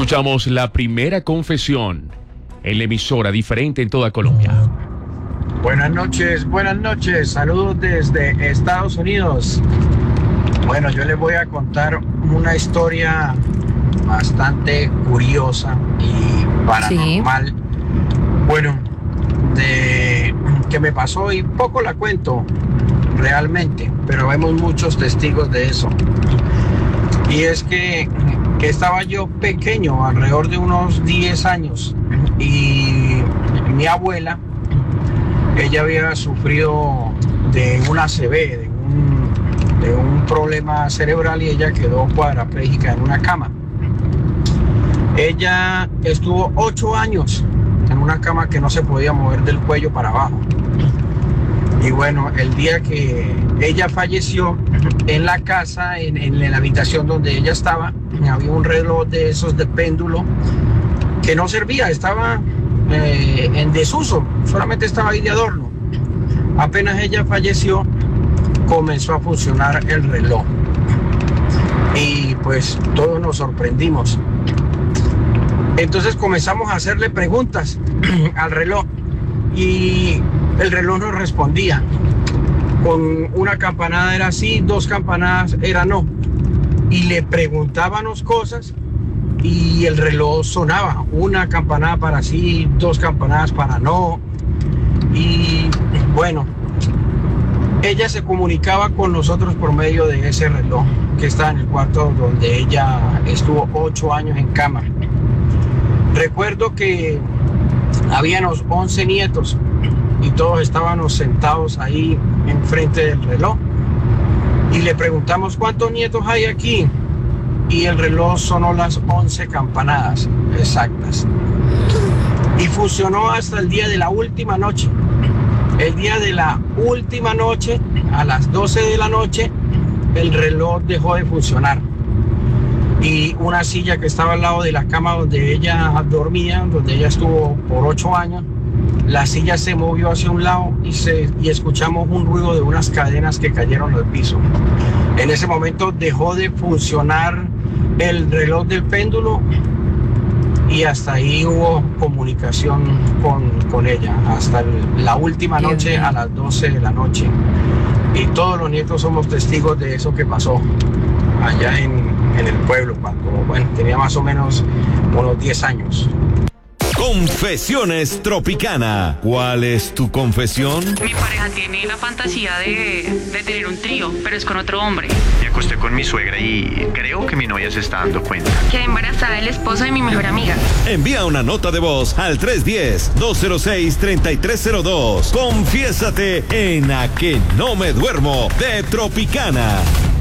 Escuchamos la primera confesión en la emisora diferente en toda Colombia. Buenas noches, saludos desde Estados Unidos. Bueno, yo les voy a contar una historia bastante curiosa y paranormal. Sí. Bueno, de que me pasó y poco la cuento realmente, pero vemos muchos testigos de eso. Y es que estaba yo pequeño, alrededor de unos 10 años, y mi abuela, ella había sufrido de un ACV, de un problema cerebral, y ella quedó cuadraplégica en una cama. Ella estuvo 8 años en una cama que no se podía mover del cuello para abajo. Y bueno, el día que ella falleció, en la casa, en la habitación donde ella estaba, había un reloj de esos de péndulo que no servía, estaba en desuso, solamente estaba ahí de adorno. Apenas ella falleció, comenzó a funcionar el reloj. Y pues todos nos sorprendimos. Entonces comenzamos a hacerle preguntas al reloj y el reloj no respondía. Con una campanada era sí, 2 campanadas era no. Y le preguntábamos cosas y el reloj sonaba. Una campanada para sí, 2 campanadas para no. Y bueno, ella se comunicaba con nosotros por medio de ese reloj que está en el cuarto donde ella estuvo 8 años en cama. Recuerdo que habíamos 11 nietos y todos estábamos sentados ahí enfrente del reloj y le preguntamos ¿cuántos nietos hay aquí? Y el reloj sonó las 11 campanadas exactas y funcionó hasta el día de la última noche. El día de la última noche, a las 12 de la noche, el reloj dejó de funcionar. Y una silla que estaba al lado de la cama donde ella dormía, donde ella estuvo por 8 años, la silla se movió hacia un lado y escuchamos un ruido de unas cadenas que cayeron al piso. En ese momento dejó de funcionar el reloj del péndulo y hasta ahí hubo comunicación con ella, hasta la última noche a las 12 de la noche. Y todos los nietos somos testigos de eso que pasó allá en el pueblo, cuando tenía más o menos unos 10 años. Confesiones Tropicana. ¿Cuál es tu confesión? Mi pareja tiene la fantasía de tener un trío, pero es con otro hombre. Me acosté con mi suegra y creo que mi novia se está dando cuenta. Quedé embarazada del esposo de mi mejor amiga. Envía una nota de voz al 310-206-3302. Confiésate en A Que No Me Duermo de Tropicana.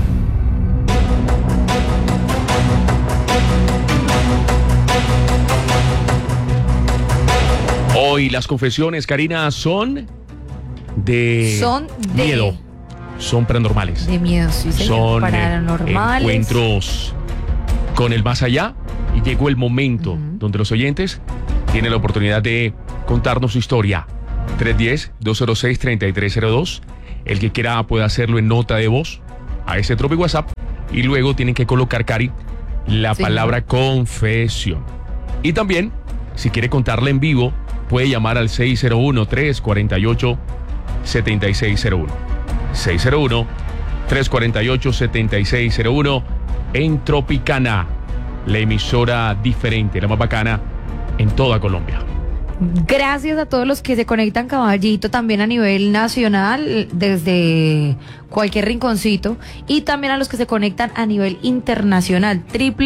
Hoy las confesiones, Karina, son de miedo. Son paranormales. De miedo, sí, señor. Son paranormales. Encuentros con el más allá. Y llegó el momento donde los oyentes tienen la oportunidad de contarnos su historia. 310-206-3302. El que quiera puede hacerlo en nota de voz a ese Tropi WhatsApp. Y luego tienen que colocar, Cari, la palabra confesión. Y también, si quiere contarla en vivo, puede llamar al 601-348-7601. 601-348-7601 en Tropicana, la emisora diferente, la más bacana en toda Colombia. Gracias a todos los que se conectan, caballito, también a nivel nacional, desde cualquier rinconcito, y también a los que se conectan a nivel internacional,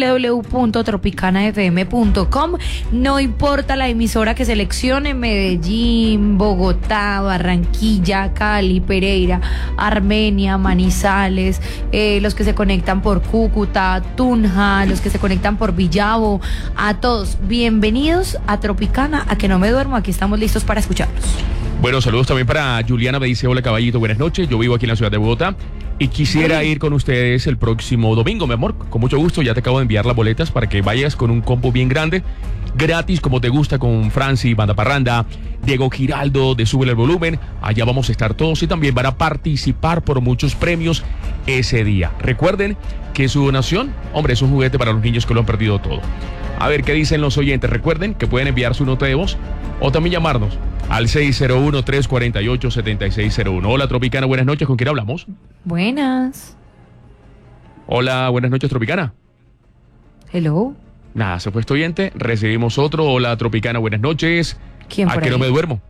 www.tropicanafm.com. No importa la emisora que seleccione: Medellín, Bogotá, Barranquilla, Cali, Pereira, Armenia, Manizales, los que se conectan por Cúcuta, Tunja, los que se conectan por Villavo, a todos, bienvenidos a Tropicana, a que no me duermo, aquí estamos listos para escucharlos. Bueno, saludos también para Juliana, me dice: hola caballito, buenas noches, yo vivo aquí en la ciudad de Bogotá Y quisiera ir con ustedes el próximo domingo, mi amor. Con mucho gusto, ya te acabo de enviar las boletas para que vayas con un combo bien grande, gratis, como te gusta, con Franci, Banda Parranda, Diego Giraldo de Sube el Volumen. Allá vamos a estar todos y también van a participar por muchos premios ese día. Recuerden que su donación, hombre, es un juguete para los niños que lo han perdido todo. A ver qué dicen los oyentes. Recuerden que pueden enviar su nota de voz o también llamarnos al 601-348-7601. Hola, Tropicana, buenas noches. ¿Con quién hablamos? Buenas. Hola, buenas noches, Tropicana. Hello. Nada, se fue este oyente. Recibimos otro. Hola, Tropicana, buenas noches. ¿Quién por ¿A qué ahí? no me duermo?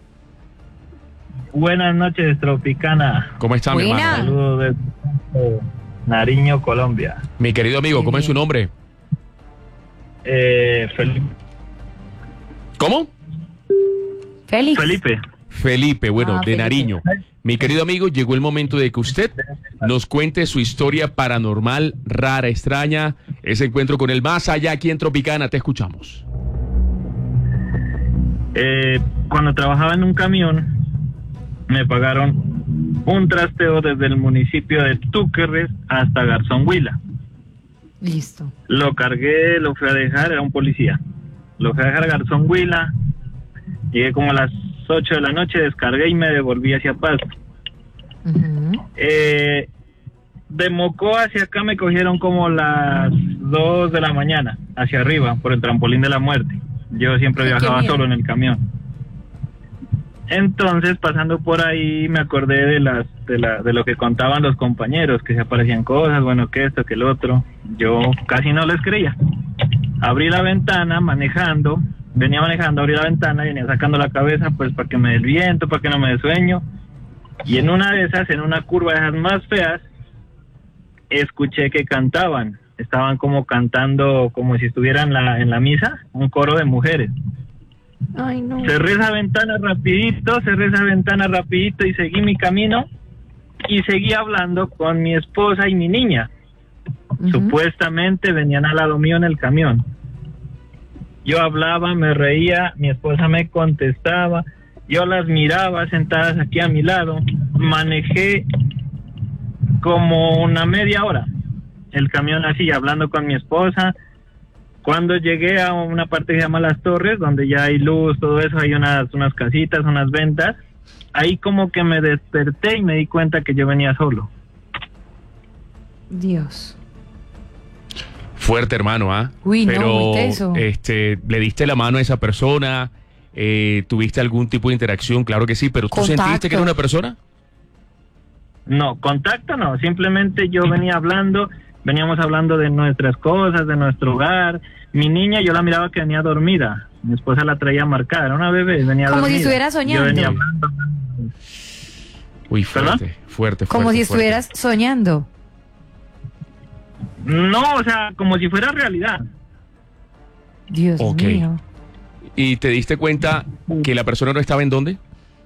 Buenas noches, Tropicana. ¿Cómo está, mi Buena. hermano? Saludos desde Nariño, Colombia. Mi querido amigo, ¿cómo es su nombre? Felipe. ¿Cómo? Félix. Felipe. Felipe, bueno, de Felipe. Nariño. Mi querido amigo, llegó el momento de que usted nos cuente su historia paranormal, rara, extraña, ese encuentro con el más allá aquí en Tropicana. Te escuchamos. Cuando trabajaba en un camión, me pagaron un trasteo desde el municipio de Túquerres hasta Garzón Huila. Listo. Lo cargué, lo fui a dejar, era un policía. Lo fui a dejar a Garzón Huila. Llegué como a las 8 de la noche, descargué y me devolví hacia Pasto. Ujú. De Mocó hacia acá me cogieron como las 2 de la mañana, hacia arriba, por el trampolín de la muerte. Yo siempre Ay, qué viajaba miedo. solo en el camión. Entonces, pasando por ahí, me acordé de lo que contaban los compañeros, que se aparecían cosas, bueno, que esto, que el otro. Yo casi no les creía. Abrí la ventana venía manejando, abrí la ventana y venía sacando la cabeza, pues, para que me dé el viento, para que no me dé sueño. Y en una de esas, en una curva de esas más feas, escuché que cantaban. Estaban como cantando, como si estuvieran en la misa, un coro de mujeres. Ay, no. Cerré esa ventana rapidito y seguí mi camino y seguí hablando con mi esposa y mi niña. Ujú. Supuestamente venían al lado mío en el camión. Yo hablaba, me reía, mi esposa me contestaba, yo las miraba sentadas aquí a mi lado. Manejé como una media hora el camión así, hablando con mi esposa. Cuando llegué a una parte que se llama Las Torres, donde ya hay luz, todo eso, hay unas casitas, unas ventas, ahí como que me desperté y me di cuenta que yo venía solo. Dios. Fuerte, hermano, ¿ah? Uy, no, Pero, muy teso. ¿le diste la mano a esa persona? ¿Tuviste algún tipo de interacción? Claro que sí, pero ¿tú Contacto. sentiste que era una persona? No, contacto no, simplemente yo veníamos hablando de nuestras cosas, de nuestro hogar. Mi niña, yo la miraba que venía dormida. Mi esposa la traía marcada, era una bebé, venía Como si dormida. estuviera soñando. Yo venía hablando. Uy, ¿Perdón? fuerte. Como si estuvieras soñando. No, o sea, como si fuera realidad. Dios Ok. mío. ¿Y te diste cuenta que la persona no estaba en dónde?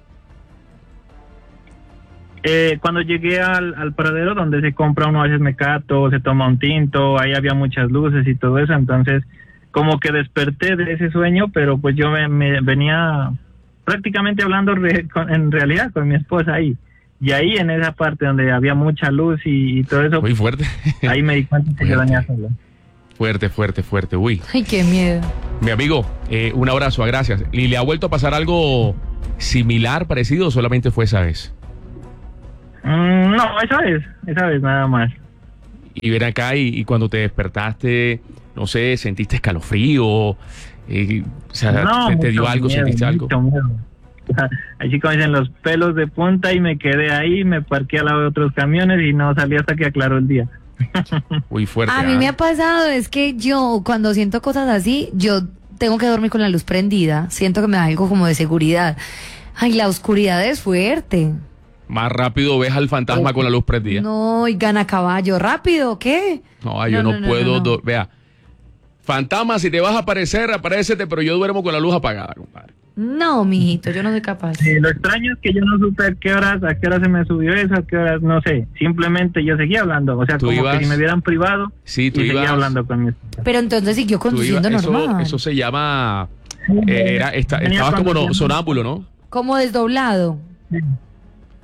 Cuando llegué al paradero donde se compra uno a veces mecato, se toma un tinto, ahí había muchas luces y todo eso, entonces como que desperté de ese sueño, pero pues yo me venía prácticamente hablando en realidad con mi esposa ahí, y ahí en esa parte donde había mucha luz y todo eso, Muy fuerte. ahí me di cuenta que yo venía solo. Fuerte. Uy. Ay, qué miedo. Mi amigo, un abrazo, gracias. ¿Y le ha vuelto a pasar algo similar, parecido, o solamente fue esa vez? No, esa vez nada más. Y ven acá y cuando te despertaste, no sé, sentiste escalofrío, o sea, No, te dio mucho algo, miedo, sentiste algo. mucho miedo. Así como dicen, los pelos de punta, y me quedé ahí, me parqué al lado de otros camiones y no salí hasta que aclaró el día. Muy fuerte. A mí me ha pasado, es que yo cuando siento cosas así, yo tengo que dormir con la luz prendida. Siento que me da algo como de seguridad. Ay, la oscuridad es fuerte. Más rápido ves al fantasma con la luz prendida. No, y gana caballo. ¿Rápido? ¿Qué? No, yo no puedo. Vea, fantasma, si te vas a aparecer, aparécete, pero yo duermo con la luz apagada, compadre. No, mijito, yo no soy capaz. Lo extraño es que yo no supe a qué horas se me subió eso, a qué horas, no sé. Simplemente yo seguía hablando, o sea, Tú como ibas- que si me vieran privado, Sí, tú y seguía ibas- hablando con mi esposa. Pero entonces siguió Tú conduciendo ibas- normal. eso se llama. Venía Estabas como conduciendo. sonámbulo, ¿no? Como desdoblado.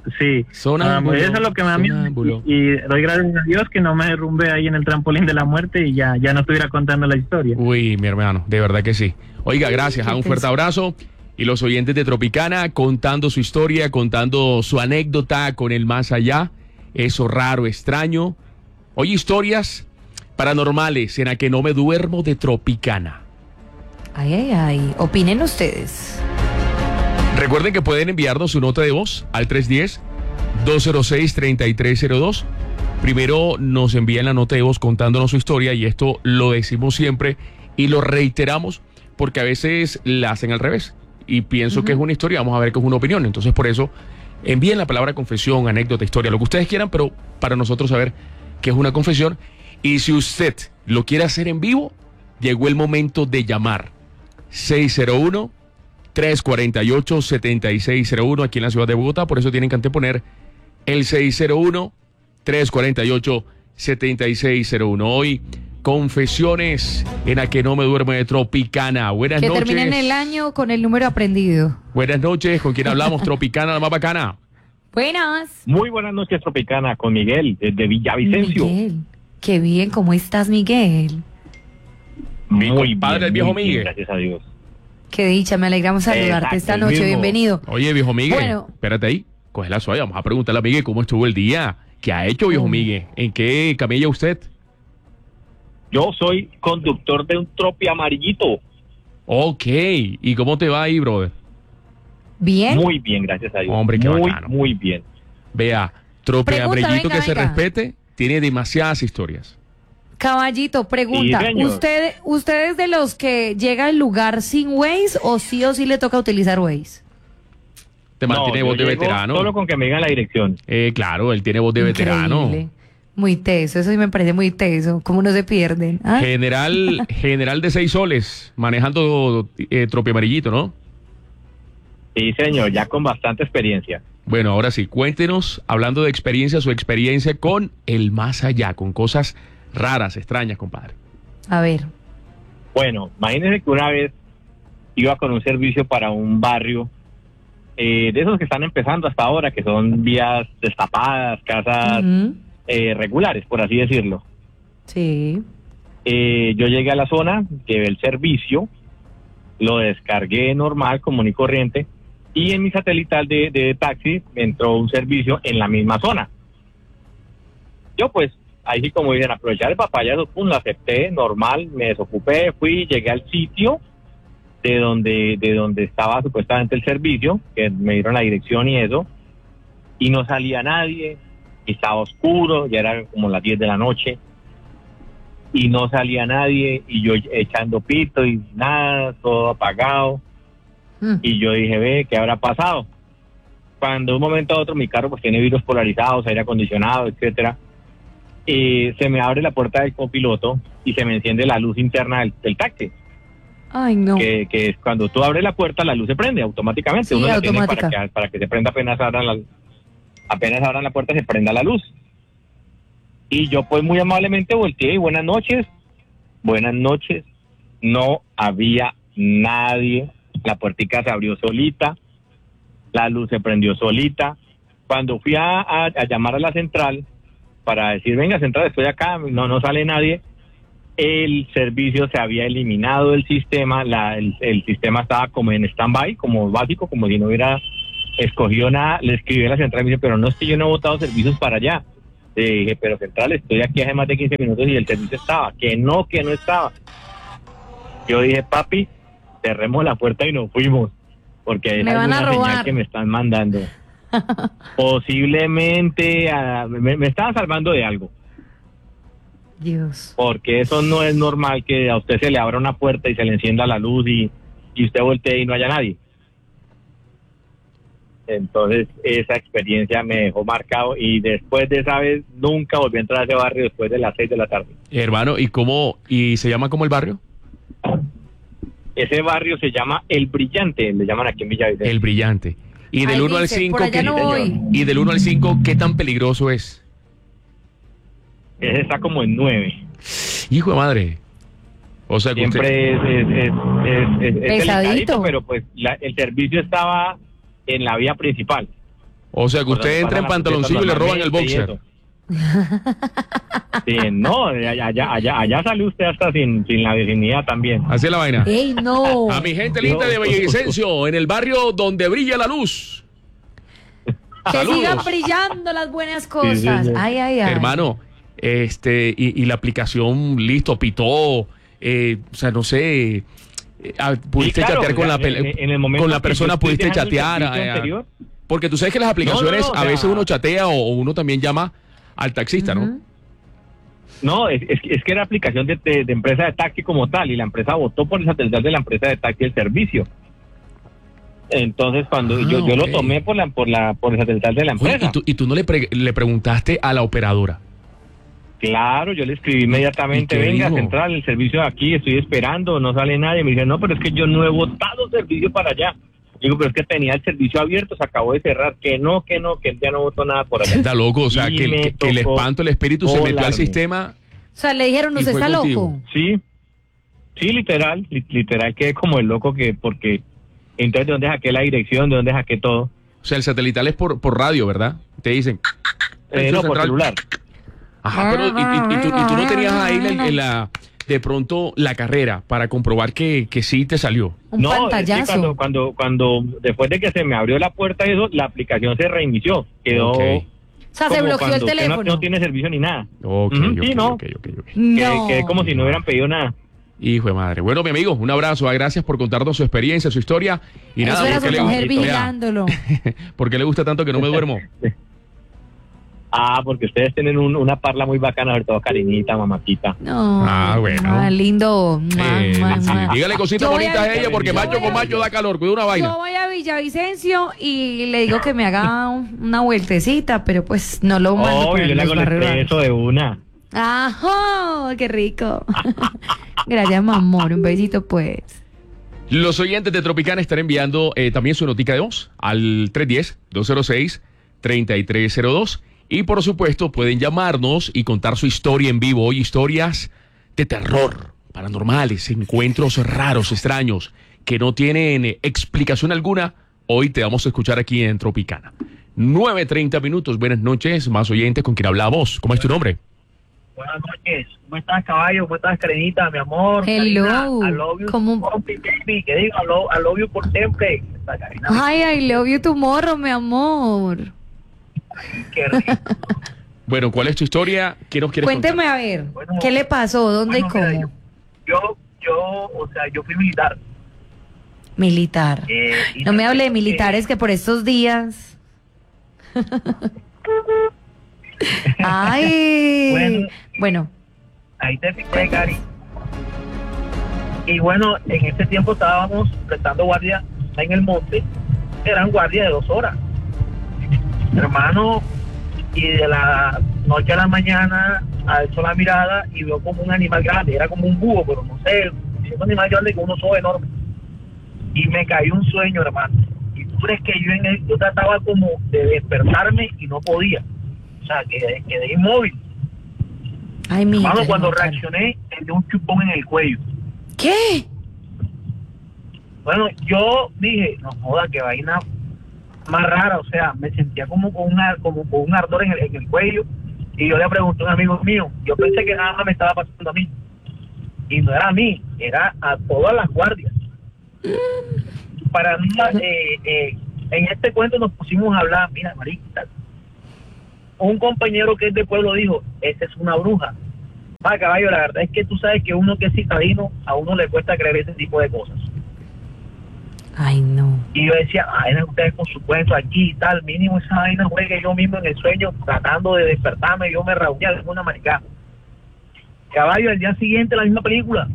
Sí. Sonámbulo, Eso es lo que me da miedo. sonámbulo. Y doy gracias a Dios que no me derrumbe ahí en el trampolín de la muerte y ya no estuviera contando la historia. Uy, mi hermano, de verdad que sí. Oiga, gracias, Qué un fuerte tenso. abrazo. Y los oyentes de Tropicana contando su historia, contando su anécdota con el más allá, eso raro, extraño. Hoy historias paranormales en la que no me duermo de Tropicana. Ay, ay, ay. Opinen ustedes. Recuerden que pueden enviarnos su nota de voz al 310-206-3302. Primero nos envían la nota de voz contándonos su historia y esto lo decimos siempre y lo reiteramos porque a veces la hacen al revés y pienso que es una historia, vamos a ver que es una opinión. Entonces por eso envíen la palabra confesión, anécdota, historia, lo que ustedes quieran, pero para nosotros saber que es una confesión. Y si usted lo quiere hacer en vivo, llegó el momento de llamar 601-348-7601 aquí en la ciudad de Bogotá, por eso tienen que anteponer el 601-348-7601. Hoy, confesiones en la que no me duermo de Tropicana. Buenas Que noches. terminen el año con el número aprendido. Buenas noches, ¿con quién hablamos? Tropicana, la más bacana. Buenas. Muy buenas noches, Tropicana, con Miguel, desde Villavicencio. Miguel. Qué bien, ¿cómo estás, Miguel? Mi Muy compadre, bien, el viejo muy bien, Miguel. Gracias a Dios. Qué dicha, me alegramos saludarte Exacto, esta el noche. mismo. Bienvenido. Oye, viejo Miguel, Bueno. espérate ahí, coge la suave, vamos a preguntarle a Miguel cómo estuvo el día. ¿Qué ha hecho, viejo Miguel? ¿En qué camilla usted? Yo soy conductor de un tropi amarillito. Ok, ¿y cómo te va ahí, brother? Bien. Muy bien, gracias a Dios. Hombre, qué muy, bacano. muy bien. Vea, trope Pregunta, abrellito venga, que se venga. respete, tiene demasiadas historias. Caballito, pregunta, Sí, señor. ¿usted es de los que llega al lugar sin Waze o sí le toca utilizar Waze? Te mantiene No, voz yo de llego veterano. Solo con que me digan la dirección. Claro, él tiene voz de veterano. Increíble. Muy teso, eso sí me parece muy teso. ¿Cómo no se pierden? ¿Ah? General de 6 soles, manejando trope amarillito, ¿no? Sí, señor, ya con bastante experiencia. Bueno, ahora sí, cuéntenos, hablando de experiencia, su experiencia con el más allá, con cosas raras, extrañas, compadre. A ver. Bueno, imagínense que una vez iba con un servicio para un barrio de esos que están empezando hasta ahora, que son vías destapadas, casas Ujú. regulares, por así decirlo. Sí. Yo llegué a la zona, llevé el servicio, lo descargué normal, común y corriente, y en mi satelital de taxi me entró un servicio en la misma zona. Yo pues, ahí sí como dicen, aprovechar el papayazo, pum, lo acepté, normal, me desocupé, fui, llegué al sitio de donde estaba supuestamente el servicio, que me dieron la dirección y eso, y no salía nadie, y estaba oscuro, ya eran como las 10 de la noche, y no salía nadie, y yo echando pito y nada, todo apagado, y yo dije, ve, ¿qué habrá pasado? Cuando de un momento a otro mi carro pues tiene vidrios polarizados, aire acondicionado, etcétera, se me abre la puerta del copiloto y se me enciende la luz interna del taxi. Ay, no. Que es cuando tú abres la puerta, la luz se prende automáticamente. Sí, Uno la tiene automática. para que se prenda apenas abran la puerta, se prenda la luz. Y yo pues muy amablemente volteé y buenas noches. No había nadie. La puertica se abrió solita. La luz se prendió solita. Cuando fui a llamar a la central para decir, venga central, estoy acá, no sale nadie, el servicio se había eliminado del sistema, el sistema estaba como en stand-by, como básico, como si no hubiera escogido nada. Le escribí a la central y me dice, pero no es que yo no he botado servicios para allá. Le dije, pero central, estoy aquí hace más de 15 minutos y el servicio estaba. Que no estaba. Yo dije, papi, cerremos la puerta y nos fuimos, porque es Me van a alguna señal robar. que me están mandando. Posiblemente me estaban salvando de algo. Dios. Porque eso no es normal que a usted se le abra una puerta y se le encienda la luz y usted voltee y no haya nadie. Entonces esa experiencia me dejó marcado y después de esa vez nunca volví a entrar a ese barrio después de las 6 de la tarde. Hermano, ¿y se llama como el barrio? Ese barrio se llama El Brillante, le llaman aquí en Villavicencio. El Brillante. Y del Ahí 1 al dice, 5, por allá no voy. y del 1 al 5, ¿qué tan peligroso es? Ese está como en 9. Hijo de madre. O sea, que usted- Siempre es Pesadito. delicadito, pero pues el servicio estaba en la vía principal. O sea que usted entra en pantaloncillo y le roban el boxer. Sí, no, allá sale usted hasta sin la virginidad también. Así es la vaina. ¡Ey, no! A mi gente linda de Villavicencio, en el barrio donde brilla la luz. Que Saludos. sigan brillando las buenas cosas. Sí. Ay, ay, ay. Hermano, y la aplicación, listo, pitó, o sea, no sé, pudiste Sí, claro, chatear con en el momento con la que persona, yo estoy pudiste dejando el chatear. servicio anterior. Porque tú sabes que las aplicaciones, o a sea, veces uno chatea o uno también llama al taxista, ¿no? No, es que era aplicación de empresa de taxi como tal, y la empresa votó por el satelital de la empresa de taxi el servicio. Entonces, cuando yo ok. lo tomé por el satelital de la Oye, empresa. ¿y tú no le preguntaste a la operadora? Claro, yo le escribí inmediatamente, ¿Y qué venga, dijo? central, el servicio aquí, estoy esperando, no sale nadie. Me dice, no, pero es que yo no he votado servicio para allá. Digo, pero es que tenía el servicio abierto, se acabó de cerrar, que él ya no votó nada por allá. Está loco, o sea, Y que me el tocó espanto, el espíritu se metió al volarme. sistema. O sea, le dijeron, Y usted fue está contigo. loco. Sí, literal quedé como el loco porque entonces de dónde saqué la dirección, de dónde saqué todo. O sea, el satelital es por radio, ¿verdad? Te dicen. No, por celular. Ajá, pero y tú no tenías ahí de pronto la carrera para comprobar que sí te salió. Un No, es que pantallazo. cuando después de que se me abrió la puerta y eso, la aplicación se reinició, quedó Ok. O sea, se como bloqueó el cuando usted teléfono. no tiene servicio ni nada. Ok, Ujú, ok, sí, ¿no? ok. No. Quedé como si no hubieran pedido nada. Hijo de madre. Bueno, mi amigo, un abrazo. Gracias por contarnos su experiencia, su historia. Y Eso nada, era ¿por su qué mujer vea, vigilándolo. ¿por qué le gusta tanto que no me duermo? Porque ustedes tienen una parla muy bacana, sobre todo cariñita, mamatita. No. Bueno. Lindo. Sí, dígale cositas Yo voy bonitas a a- ella porque yo macho voy con a- macho da calor. Cuida una vaina. Yo voy a Villavicencio y le digo que me haga una vueltecita, pero pues no lo mando por Yo le los hago el barrios expreso de una. ¡Ajá! ¡Qué rico! Gracias, mi amor. Un besito, pues. Los oyentes de Tropicana están enviando también su notica de voz al 310-206-3302. Y por supuesto pueden llamarnos y contar su historia en vivo. Hoy historias de terror, paranormales, encuentros raros, extraños, que no tienen explicación alguna. Hoy te vamos a escuchar aquí en Tropicana. 9:30 minutos. Buenas noches, más oyentes, ¿con quién hablamos? ¿Cómo es tu nombre? Buenas noches. ¿Cómo estás, caballo? ¿Cómo estás, Carenita, mi amor? Hello. Karina, I love you. ¿Cómo? Baby, que digo, I love you por siempre. Esta Karina, Ay, I love you tomorrow, mi amor. qué rico. Bueno, ¿cuál es tu historia? ¿Qué nos quieres Cuénteme contar? a ver, Bueno, ¿qué le pasó? ¿Dónde Bueno, y mira, cómo? yo fui militar. Militar. Y No me hable de militares que por estos días. Ay. Bueno, Ahí te fijé, Cari. Y bueno, en ese tiempo estábamos prestando guardia en el monte. Eran guardias de 2 horas. Hermano, y de la noche a la mañana alzó la mirada y vio como un animal grande. Era como un búho, pero no sé, un animal grande con unos ojos enormes. Y me cayó un sueño, hermano. Y tú crees que yo trataba como de despertarme y no podía. O sea, quedé inmóvil. ay, mi Hermano, cuando reaccioné, me dio un chupón en el cuello. ¿Qué? Bueno, yo dije, no joda, qué vaina más rara. O sea, me sentía como con un ardor en el cuello. Y yo le pregunté a un amigo mío. Yo pensé que nada más me estaba pasando a mí. Y no era a mí, era a todas las guardias. Para mí, en este cuento nos pusimos a hablar. Mira, marica, un compañero que es de pueblo dijo, esa es una bruja. Caballo, la verdad es que tú sabes que uno que es citadino, a uno le cuesta creer ese tipo de cosas. Ay, no. Y yo decía, ustedes con su cuento aquí y tal, mínimo esa vaina juegue yo mismo en el sueño, tratando de despertarme, yo me reunía de alguna maricada. Caballo, al día siguiente la misma película.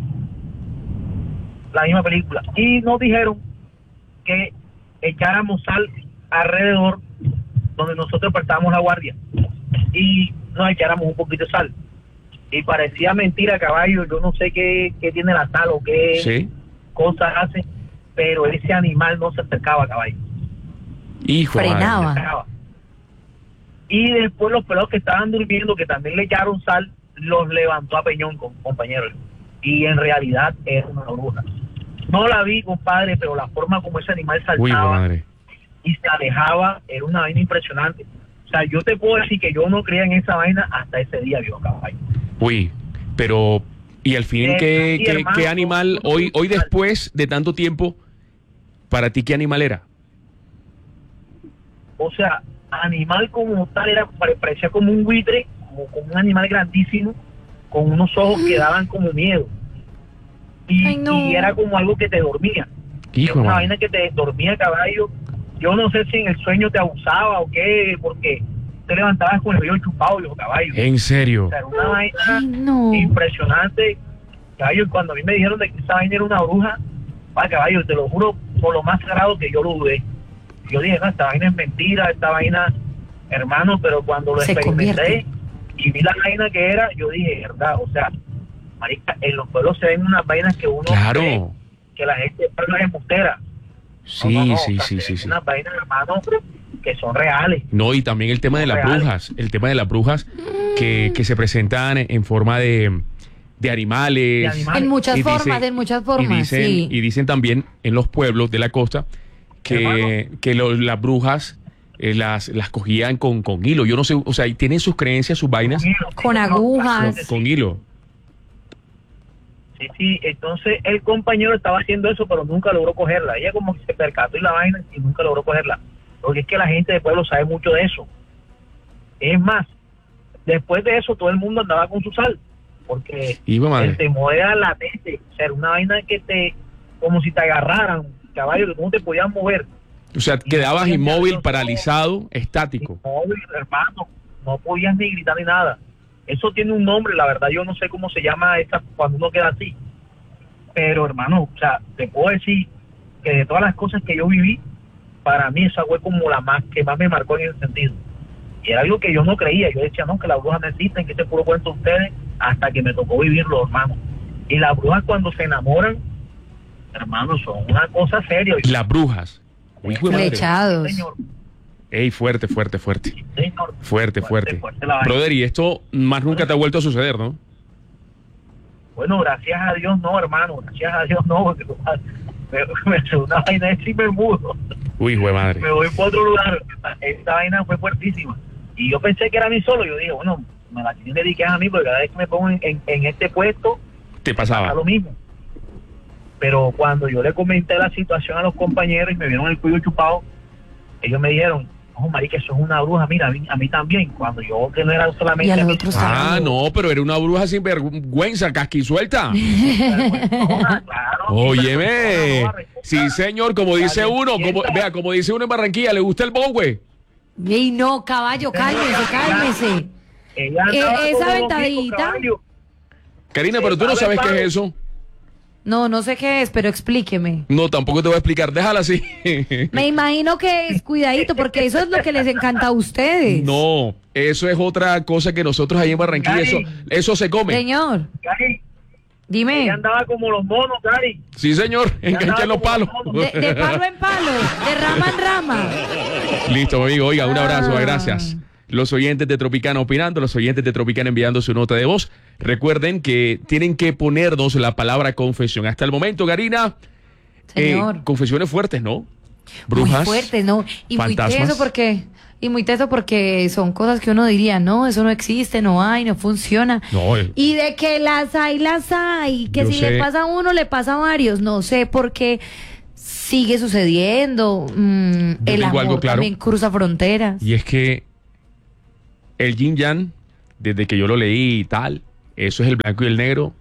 Y nos dijeron que echáramos sal alrededor donde nosotros prestábamos la guardia. Y nos echáramos un poquito de sal. Y parecía mentira, caballo, yo no sé qué tiene la sal o qué Sí. cosas hace, pero ese animal no se acercaba, caballo. Hijo de madre. Frenaba. Acercaba. Y después los pelados que estaban durmiendo, que también le echaron sal, los levantó a peñón, compañeros. Y en realidad era una bruja. No la vi, compadre, pero la forma como ese animal Uy, hijo de saltaba, madre. y se alejaba, era una vaina impresionante. O sea, yo te puedo decir que yo no creía en esa vaina hasta ese día, viejo caballo. Uy, pero y al fin, Sí, ¿qué hermano, animal, hoy después de tanto tiempo, para ti qué animal era? O sea, animal como tal, parecía como un buitre, como un animal grandísimo, con unos ojos que daban como miedo. Ay, no. Y era como algo que te dormía. Hijo, Era una mano. vaina que te dormía, caballo. Yo no sé si en el sueño te abusaba o qué, porque te levantabas con el río chupado, viejo caballo. ¿En serio? O sea, era una vaina Ay, no. impresionante. Caballo, cuando a mí me dijeron de que esa vaina era una bruja, caballo, te lo juro, por lo más sagrado que yo lo dudé. Yo dije, no, esta vaina es mentira, esta vaina, hermano, pero cuando lo Se experimenté convierte. y vi la vaina que era, yo dije, verdad, o sea, marica, en los pueblos se ven unas vainas que uno cree Claro. que la gente es embustera. Sí, No, sí, o sea, sí, se sí, ven sí. unas vainas, hermano, que son reales. No, y también el tema de las Reales. brujas, el tema de las brujas que se presentan en forma de animales. De animales. En muchas Y formas, dice- en muchas formas, sí. y dicen también en los pueblos de la costa que las brujas las cogían con hilo. Yo no sé, o sea, y tienen sus creencias, sus vainas Con agujas. con hilo. Sí, entonces el compañero estaba haciendo eso, pero nunca logró cogerla. Ella como que se percató y la vaina y nunca logró cogerla. Porque es que la gente del pueblo sabe mucho de eso. Es más, después de eso todo el mundo andaba con su sal. Porque Hijo de madre. el temor era latente. O sea, era una vaina que como si te agarraran, caballo, que tú no te podías mover. O sea, quedabas inmóvil, paralizado, estático. Inmóvil, hermano, no podías ni gritar ni nada. Eso tiene un nombre, la verdad yo no sé cómo se llama cuando uno queda así. Pero hermano, o sea, te puedo decir que de todas las cosas que yo viví, para mí esa fue como la más que más me marcó en ese sentido. Y era algo que yo no creía. Yo decía, no, que las brujas no existen, que ese puro cuento de ustedes, hasta que me tocó vivirlo, hermano. Y las brujas cuando se enamoran, hermano, son una cosa seria. Las brujas. Hijo de madre. Flechados. Señor, Ey, fuerte, fuerte, fuerte. señor. Fuerte, fuerte. la vaina. Brother, y esto más nunca te ha vuelto a suceder, ¿no? Bueno, gracias a Dios no, hermano, gracias a Dios no, porque me hace una vaina de y me mudo, Uy, hijo de madre. me voy para otro lugar. Esta vaina fue fuertísima. Y yo pensé que era a mí solo, yo dije, bueno, me la tienen que dedicar a mí, porque cada vez que me pongo en este puesto, Te pasa pasaba. lo mismo. Pero cuando yo le comenté la situación a los compañeros y me vieron el cuello chupado, ellos me dijeron, no, marica, eso es una bruja, mira, a mí también. Cuando yo que no era solamente Y a los a mí, otros Ah, no, pero era una bruja sin vergüenza, casquisuelta. claro, Óyeme. no, Sí, señor, como dice uno, como dice uno en Barranquilla, ¿le gusta el bongue? Ey, no, caballo, cálmese, cálmese. ella andaba esa como ventadita. loquito, caballo. Karina, pero tú no sabes qué es eso. No, no sé qué es, pero explíqueme. No, tampoco te voy a explicar, déjala así. Me imagino que es cuidadito, porque eso es lo que les encanta a ustedes. No, eso es otra cosa que nosotros ahí en Barranquilla, eso se come. Señor, Cari, dime. ella andaba como los monos, Cari. Sí, señor, engancha los palos. De palo en palo, de rama en rama. Listo, mi amigo. Oiga, un abrazo, Ah. gracias. Los oyentes de Tropicana opinando, los oyentes de Tropicana enviando su nota de voz. Recuerden que tienen que ponernos la palabra confesión. Hasta el momento, Karina, Señor. confesiones fuertes, ¿no? Muy Brujas. fuertes, ¿no? Y fantasmas. muy teso porque son cosas que uno diría, no, eso no existe, no hay, no funciona. No, Y de que las hay, que Yo si sé. le pasa a uno, le pasa a varios. No sé por qué sigue sucediendo. El tengo amor algo claro. también cruza fronteras. Y es que el yin yang, desde que yo lo leí y tal, eso es el blanco y el negro,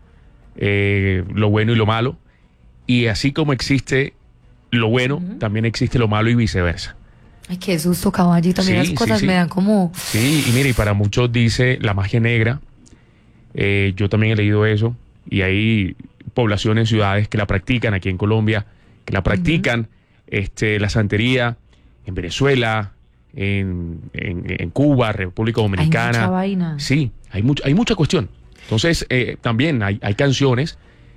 lo bueno y lo malo. Y así como existe lo bueno, también existe lo malo y viceversa. Ay, qué susto, caballito. También Sí, las cosas sí, sí. me dan como... Sí, y mire, y para muchos dice la magia negra. Yo también he leído eso. Y hay poblaciones, ciudades que la practican aquí en Colombia, que la practican, la santería en Venezuela, en Cuba, República Dominicana. Hay mucha vaina. Sí, hay mucha cuestión. Entonces, también hay canciones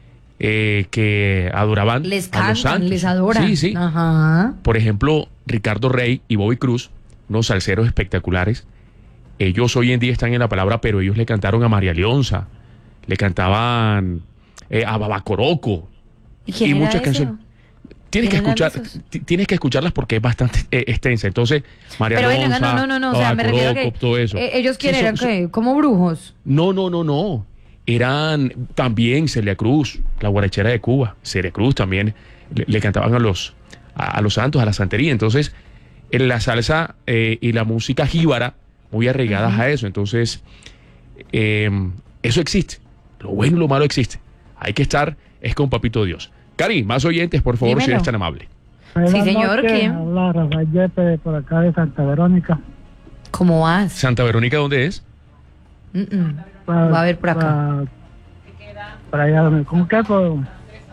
que adoraban Les a los cantan, santos. les adoran. Sí, sí. Ajá. Por ejemplo, Ricardo Rey y Bobby Cruz, unos salseros espectaculares. Ellos hoy en día están en la palabra, pero ellos le cantaron a María Leonza, le cantaban a Babacoroco ¿Y quién y era muchas ese? canciones. Tienes que ¿Tienen escuchar, avisos? tienes que escucharlas porque es bastante extensa. Entonces, María Pero Alonso, venga, no, o sea, me refiero a que todo eso. ellos quieren, Sí, eran ¿qué? Como brujos. No. Eran también Celia Cruz, la guarachera de Cuba. Celia Cruz también le cantaban a los santos, a la santería. Entonces, en la salsa y la música jíbara, muy arraigadas a eso. Entonces, eso existe. Lo bueno y lo malo existe. Hay que estar, es con Papito Dios. Cari, más oyentes, por favor, si Dímelo. eres tan amable. Sí, señor, ¿quién? Habla Rafael Yepes por acá de Santa Verónica. ¿Cómo vas? Santa Verónica, ¿dónde es? Va a ver por acá. Para allá, ¿cómo que? ¿En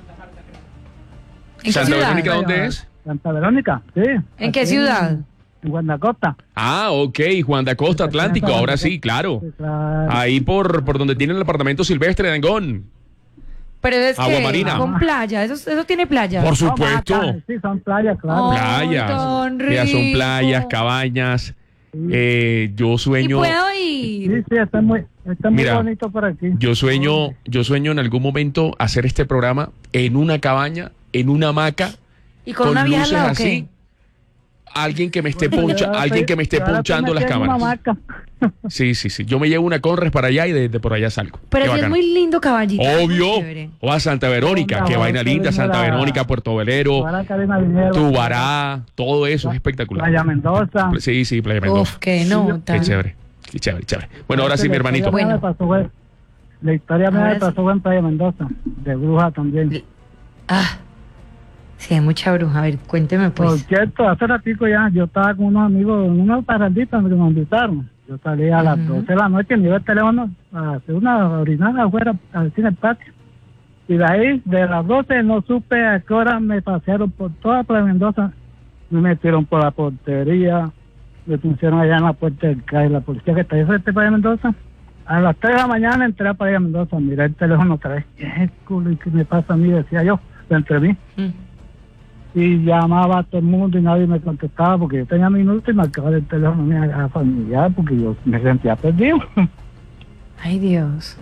qué Santa ciudad? Verónica, ¿dónde es? Santa Verónica, sí. ¿En qué Aquí ciudad? En Guanacosta. Ah, ok, Juan da Costa Atlántico, ahora sí, claro. Sí, claro. Ahí por donde tienen el apartamento silvestre de Angón. Pero es Agua que Marina. con playa, eso tiene playa. Por supuesto. Sí, son playas, claro. Ay, Playas. tan Ya son rico. playas, cabañas. Yo ¿Y sueño, puedo Sí, ir? sí, está muy Mira, bonito por aquí. yo sueño en algún momento hacer este programa en una cabaña, en una hamaca, ¿Y con una vieja al luces lado o así. qué? Alguien que me esté ponchando las cámaras. Sí. Yo me llevo una Conres para allá y de por allá salgo. Pero Qué sí es bacano. muy lindo, caballito. Obvio. Muy chévere. O a Santa Verónica, qué vaina linda, Santa Verónica, Puerto Velero, Tubará, todo eso es espectacular. Playa Mendoza. Sí, Playa Mendoza. Uf, qué nota. Qué chévere. Bueno, ahora sí, mi hermanito. Bueno. La historia me Ahora pasó en Playa Mendoza, de bruja también. Ah, sí, hay mucha bruja. A ver, cuénteme Por pues. cierto, hace ratico ya, yo estaba con unos amigos en unos parranditas que nos invitaron. Yo salí a las 12 de la noche, me iba el teléfono a hacer una orinada afuera, al cine patio. Y de ahí, de las 12, no supe a qué hora me pasearon por toda Playa Mendoza. Me metieron por la portería, me pusieron allá en la puerta del CAI, la policía que está ahí frente a Playa Mendoza. A las 3 de la mañana entré a Playa Mendoza, miré el teléfono otra vez. ¿Qué culo? ¿Y qué me pasa a mí? Decía yo, entre mí. Y llamaba a todo el mundo y nadie me contestaba porque yo tenía minutos y marcaba el teléfono a familiar porque yo me sentía perdido. Ay, Dios.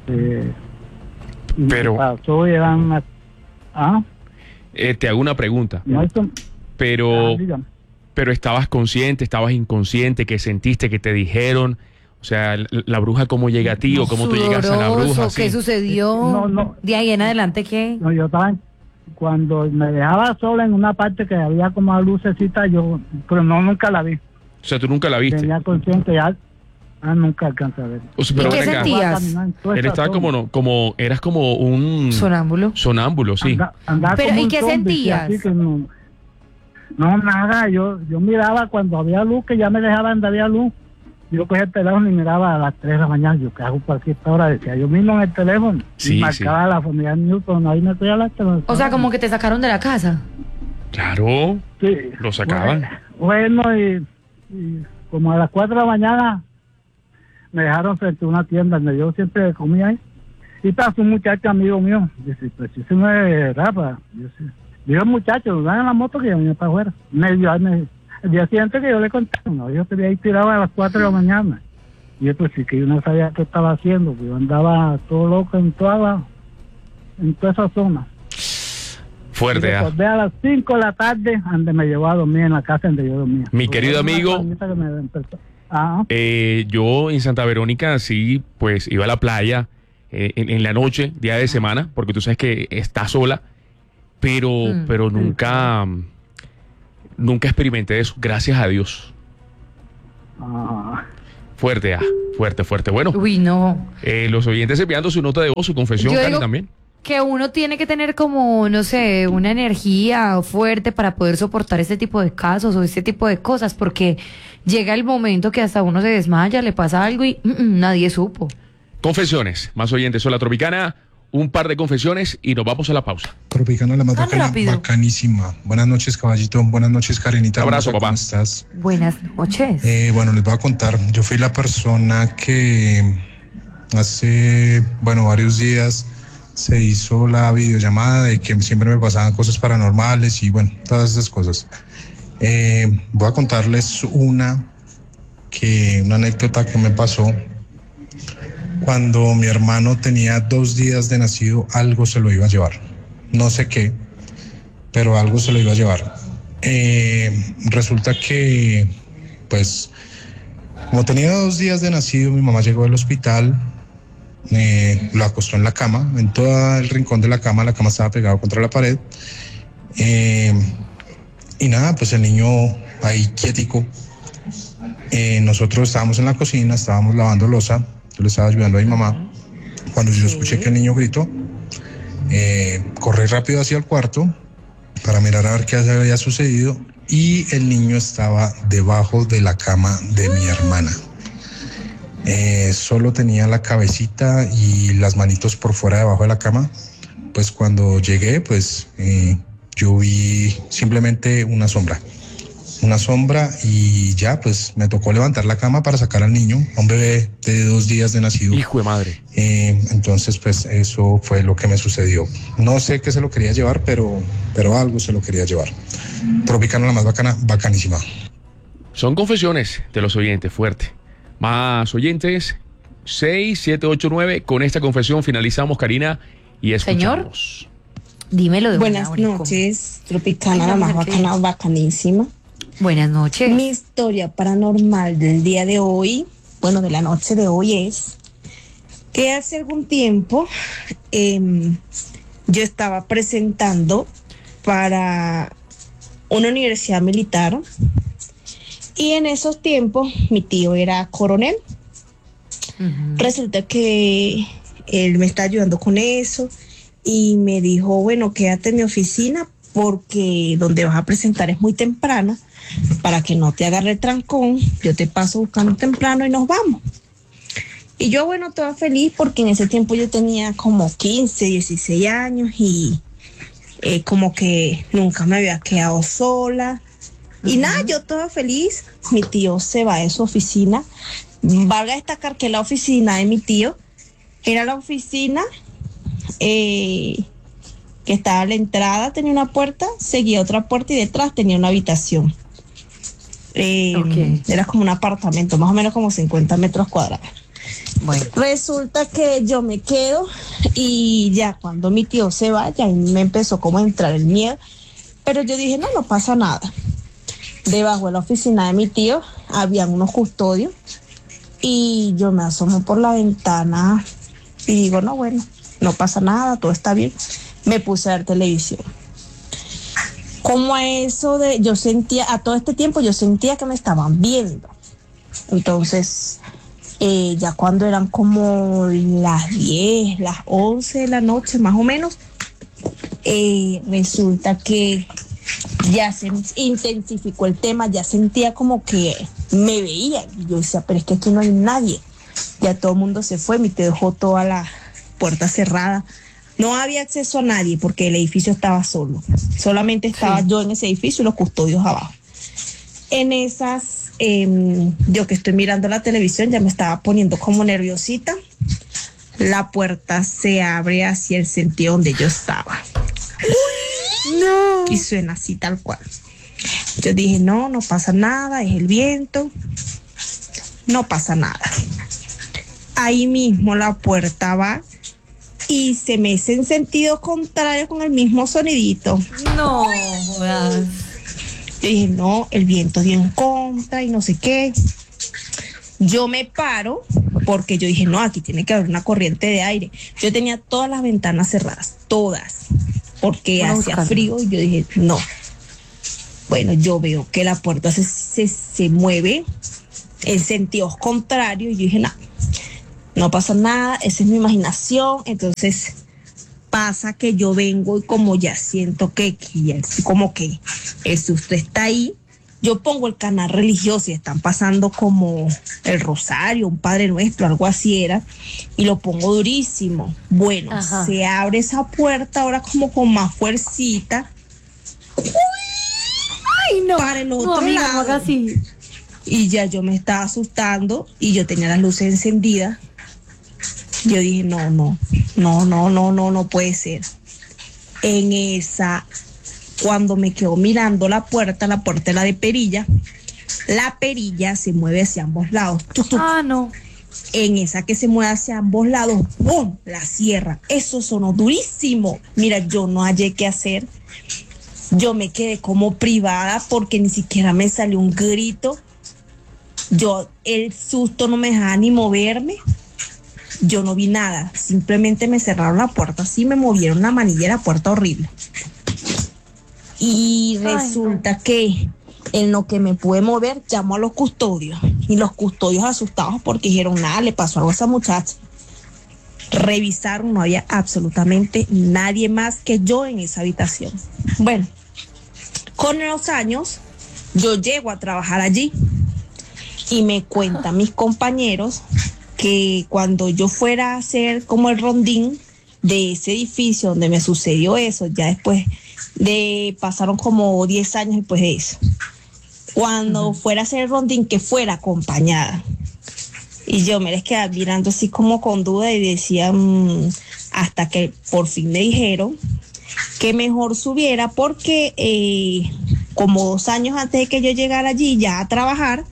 Y Pero- me pasó y eran unas... Te hago una pregunta. No, Pero dígame. estabas consciente, estabas inconsciente, ¿qué sentiste, que te dijeron? O sea, la bruja, ¿cómo llega a ti o cómo tú llegas a la bruja? Sudoroso, ¿qué sí. sucedió? No. De ahí en adelante, ¿qué? No, yo estaba... Cuando me dejaba sola en una parte que había como una lucecita, pero nunca la vi. O sea, tú nunca la viste. Tenía consciente ya, nunca alcancé a ver. O sea, pero ¿Y qué ven acá, sentías? él estaba eras como un Sonámbulo. sonámbulo, sí. Andaba Pero, como ¿y un qué zombie, sentías? así que no, nada, yo miraba cuando había luz, que ya me dejaban de había luz. Yo cogía el teléfono y miraba a las 3 de la mañana. Yo, ¿qué hago por aquí a esta hora? Decía yo mismo en el teléfono. Sí, y marcaba la familia Newton, ahí me podía hablar. O sea, como que te sacaron de la casa. Claro, Sí. lo sacaban. Bueno, y como a las 4 de la mañana me dejaron frente a una tienda donde yo siempre comía ahí. Y pasó un muchacho amigo mío. Dice, pues si se me rapa. Yo sí. Digo, muchacho, van en la moto que yo venía para afuera. El día siguiente que yo le conté, no, yo te ahí tirado a las 4 de la mañana. Y yo pues sí que yo no sabía qué estaba haciendo, porque yo andaba todo loco en toda esa zona. Fuerte, Y ah. recordé a las 5 de la tarde, donde me llevó a dormir en la casa donde yo dormía. Mi querido Una amigo, camita que me empezó- Ajá. yo en Santa Verónica sí, pues iba a la playa en la noche, día de semana, porque tú sabes que está sola, pero nunca experimenté eso, gracias a Dios. Ajá. Fuerte, fuerte. Bueno, Uy, no. los oyentes enviando su nota de voz, su confesión, Yo Cari, digo también. que uno tiene que tener como, no sé, una energía fuerte para poder soportar este tipo de casos o este tipo de cosas, porque llega el momento que hasta uno se desmaya, le pasa algo y nadie supo. Confesiones, más oyentes, soy la Tropicana, un par de confesiones y nos vamos a la pausa. Tropicana, la más Tan bacana, rápido. bacanísima. Buenas noches, caballito. Buenas noches, Karenita. Abrazo, ¿Cómo papá. estás? Buenas noches. Bueno, les voy a contar. Yo fui la persona que hace, varios días se hizo la videollamada de que siempre me pasaban cosas paranormales y todas esas cosas. Voy a contarles una anécdota que me pasó. Cuando mi hermano tenía 2 días de nacido, algo se lo iba a llevar. No sé qué. pero algo se lo iba a llevar. Resulta que, pues, como tenía 2 días de nacido, mi mamá llegó al hospital, lo acostó en la cama, en todo el rincón de la cama estaba pegada contra la pared, y nada, pues el niño ahí quietico. Nosotros estábamos en la cocina, estábamos lavando loza, yo le estaba ayudando a mi mamá, cuando yo escuché que el niño gritó, corrí rápido hacia el cuarto para mirar a ver qué había sucedido, y el niño estaba debajo de la cama de mi hermana. Solo tenía la cabecita y las manitos por fuera debajo de la cama. Pues cuando llegué, pues yo vi simplemente una sombra, y ya pues me tocó levantar la cama para sacar al niño, a un bebé de 2 días de nacido. Hijo de madre. Entonces pues eso fue lo que me sucedió. No sé qué se lo quería llevar, pero algo se lo quería llevar. Tropicana, la más bacana, bacanísima. Son confesiones de los oyentes, fuerte. Más oyentes, 6, 7, 8, 9. Con esta confesión finalizamos, Karina, y escuchamos. Señor, dímelo de Buenas noches, Tropicana, la más bacana, bacanísima. Buenas noches. Mi historia paranormal del día de hoy, bueno, de la noche de hoy, es que hace algún tiempo yo estaba presentando para una universidad militar, y en esos tiempos mi tío era coronel. Resulta que él me está ayudando con eso y me dijo, bueno, quédate en mi oficina porque donde vas a presentar es muy temprano, para que no te agarre el trancón, yo te paso buscando temprano y nos vamos. Y yo, bueno, estaba feliz porque en ese tiempo yo tenía como 15, 16 años y como que nunca me había quedado sola. Y nada, yo estaba feliz. Mi tío se va de su oficina. Valga destacar que la oficina de mi tío era la oficina que estaba a la entrada, tenía una puerta, seguía otra puerta y detrás tenía una habitación. Era como un apartamento, más o menos como 50 metros cuadrados. Bueno, resulta que yo me quedo y ya cuando mi tío se va, ya me empezó como a entrar el miedo, pero yo dije, no pasa nada. Debajo de la oficina de mi tío habían unos custodios y yo me asomo por la ventana y digo, no, bueno, no pasa nada, todo está bien. Me puse a ver televisión. Como a eso de, yo sentía, a todo este tiempo yo sentía que me estaban viendo. Entonces, ya cuando eran como las 10, las 11 de la noche más o menos, resulta que ya se intensificó el tema, ya sentía como que me veía. Y yo decía, pero es que aquí no hay nadie. Ya todo el mundo se fue, mi tío dejó toda la puerta cerrada. No había acceso a nadie porque el edificio estaba solo. Solamente estaba yo en ese edificio y los custodios abajo. En esas, yo que estoy mirando la televisión ya me estaba poniendo como nerviosita. La puerta se abre hacia el sentido donde yo estaba. No. Y suena así tal cual. Yo dije, no pasa nada, es el viento. No pasa nada. Ahí mismo la puerta va y se mece en sentido contrario con el mismo sonidito. No jodas. Yo dije, no, el viento dio en contra y no sé qué. Yo me paro porque yo dije, no, aquí tiene que haber una corriente de aire. Yo tenía todas las ventanas cerradas, todas, porque hacía frío y yo dije, no. Bueno, yo veo que la puerta se mueve en sentidos contrarios y yo dije, no pasa nada, esa es mi imaginación. Entonces pasa que yo vengo y como ya siento que como que el susto está ahí, yo pongo el canal religioso y están pasando como el rosario, un Padre Nuestro, algo así era, y lo pongo durísimo. Bueno, ajá, se abre esa puerta ahora como con más fuercita. Ay, no, para el otro lado. No haga así. Y ya yo me estaba asustando y yo tenía las luces encendidas. Yo dije, no puede ser. En esa, cuando me quedo mirando la puerta era de perilla. La perilla se mueve hacia ambos lados. No. En esa que se mueve hacia ambos lados, ¡pum!, la cierra. Eso sonó durísimo. Mira, yo no hallé qué hacer. Yo me quedé como privada porque ni siquiera me salió un grito. El susto no me dejaba ni moverme. Yo no vi nada, simplemente me cerraron la puerta, así me movieron la manilla de la puerta horrible. Y resulta que en lo que me pude mover, llamó a los custodios. Y los custodios asustados porque dijeron, nada, le pasó algo a esa muchacha. Revisaron, no había absolutamente nadie más que yo en esa habitación. Bueno, con los años, yo llego a trabajar allí y me cuentan mis compañeros que cuando yo fuera a hacer como el rondín de ese edificio donde me sucedió eso, ya después pasaron como 10 años después de eso, cuando fuera a hacer el rondín, que fuera acompañada. Y yo me les quedaba mirando así como con duda y decía, hasta que por fin me dijeron que mejor subiera porque como 2 años antes de que yo llegara allí ya a trabajar,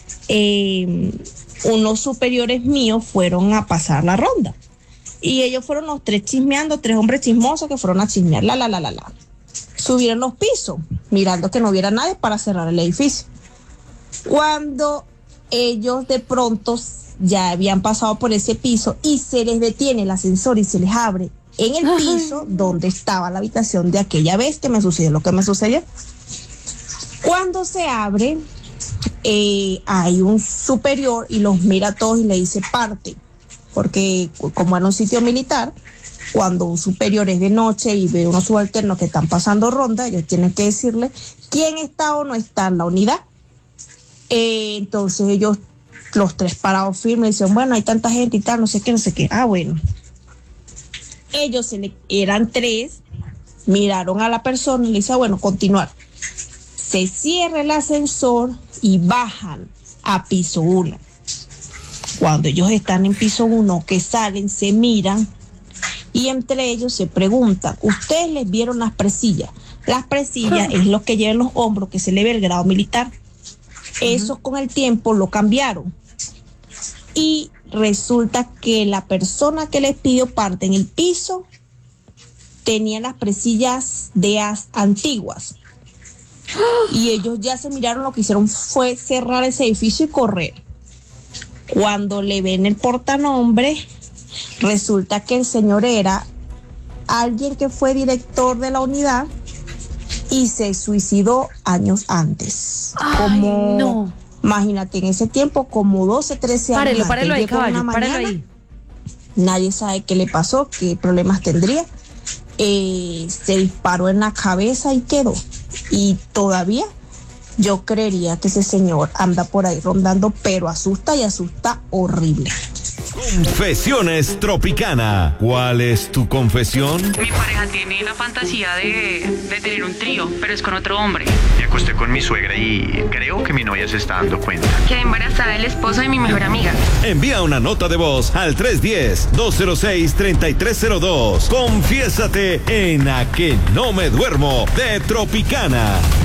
unos superiores míos fueron a pasar la ronda. Y ellos fueron los 3 chismeando, 3 hombres chismosos que fueron a chismear, Subieron los pisos, mirando que no hubiera nadie para cerrar el edificio. Cuando ellos de pronto ya habían pasado por ese piso y se les detiene el ascensor y se les abre en el piso donde estaba la habitación de aquella vez que me sucedió lo que me sucedió. Cuando se abre, hay un superior y los mira a todos y le dice parte, porque como era un sitio militar, cuando un superior es de noche y ve unos subalternos que están pasando ronda, ellos tienen que decirle quién está o no está en la unidad. Entonces ellos, los 3 parados firmes, dicen, bueno, hay tanta gente y tal, no sé qué. Bueno. Ellos eran 3, miraron a la persona y le dicen, bueno, continuar. Se cierra el ascensor y bajan a piso 1. Cuando ellos están en piso 1, que salen, se miran y entre ellos se preguntan, ¿ustedes les vieron las presillas? Las presillas es lo que llevan los hombros, que se le ve el grado militar. Eso con el tiempo lo cambiaron. Y resulta que la persona que les pidió parte en el piso tenía las presillas de antiguas. Y ellos ya se miraron, lo que hicieron fue cerrar ese edificio y correr. Cuando le ven el portanombre, resulta que el señor era alguien que fue director de la unidad y se suicidó años antes. No. Imagínate, en ese tiempo, como 12, 13 años. Párelo ahí, caballo, párelo ahí. Nadie sabe qué le pasó, qué problemas tendría. Se disparó en la cabeza y quedó. Y todavía yo creería que ese señor anda por ahí rondando, pero asusta y asusta horrible. Confesiones Tropicana. ¿Cuál es tu confesión? Mi pareja tiene la fantasía de tener un trío, pero es con otro hombre. Me acosté con mi suegra y creo que mi novia se está dando cuenta. Quedé embarazada del esposo de mi mejor amiga. Envía una nota de voz al 310-206-3302. Confiésate en A Que No Me Duermo de Tropicana.